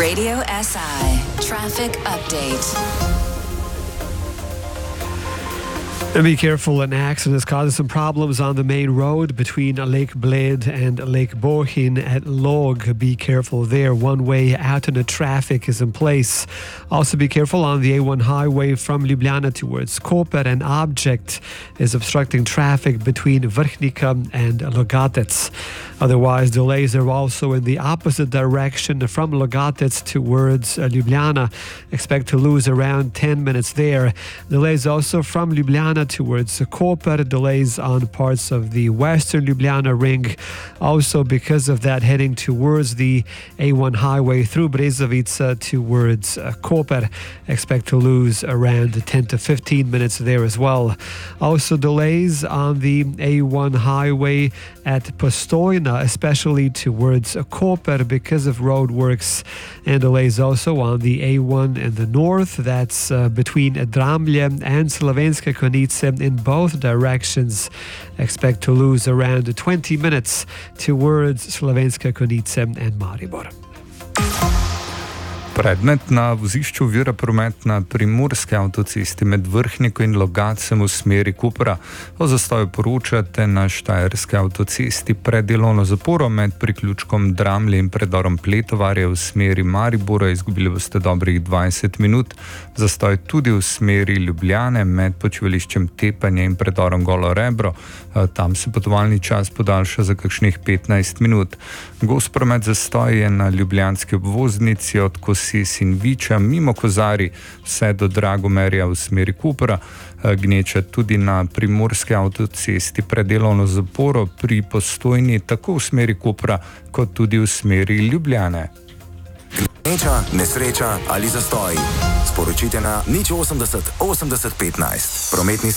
Radio SI Traffic Update. And be careful, an accident is causing some problems on the main road between Lake Bled and Lake Bohin at Log. Be careful there. One way out in the traffic is in place. Also be careful on the A1 highway from Ljubljana towards Koper. An object is obstructing traffic between Vrhnika and Logatec. Otherwise, delays are also in the opposite direction from Logatec towards Ljubljana. Expect to lose around 10 minutes there. Delays also from Ljubljana towards Koper, delays on parts of the western Ljubljana ring. Also because of that, heading towards the A1 highway through Brezovica towards Koper. Expect to lose around 10 to 15 minutes there as well. Also delays on the A1 highway at Postojna, especially towards Koper because of road works, and delays also on the A1 in the north. That's between Dramlje and Slovenske Konjice in both directions. Expect to lose around 20 minutes towards Slovenske Konjice and Maribor. Predmet na vozišču ovira promet na primorski avtocesti med Vrhniko in Logacem v smeri Kopra. O zastoju poročate na štajerski avtocesti pred delovno zaporo med priključkom Dramlje in predorom Pletovarje v smeri Maribora. Izgubili boste dobrih 20 minut. Zastoj tudi v smeri Ljubljane med počivališčem Tepanje in predorom Golo Rebro. Tam se potovalni čas podaljša za kakšnih 15 minut. Gost promet zastoj je na ljubljanski obvoznici od Kosis in Viča mimo Kozari vse do Dragomerja v smeri Kopra. Gneča tudi na primorski avtocesti pred delovno zaporo pri Postojni tako v smeri Kopra kot tudi v smeri Ljubljane. Gneča, nesreča ali zastoj. Sporočite na 080 80 15. Prometni